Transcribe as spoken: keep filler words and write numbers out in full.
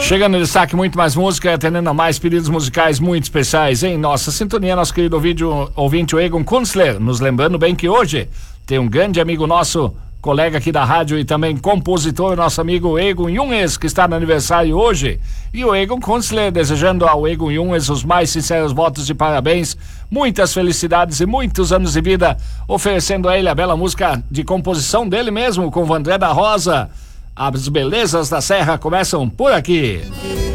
Chegando no destaque, muito mais música, atendendo a mais pedidos musicais muito especiais em nossa sintonia, nosso querido ouvinte, ouvinte Egon Kunstler, nos lembrando bem que hoje tem um grande amigo nosso, colega aqui da rádio e também compositor, nosso amigo Egon Junges, que está no aniversário hoje. E o Egon Kunstler desejando ao Egon Junges os mais sinceros votos de parabéns, muitas felicidades e muitos anos de vida, oferecendo a ele a bela música de composição dele mesmo, com o Vandré da Rosa. As belezas da Serra começam por aqui.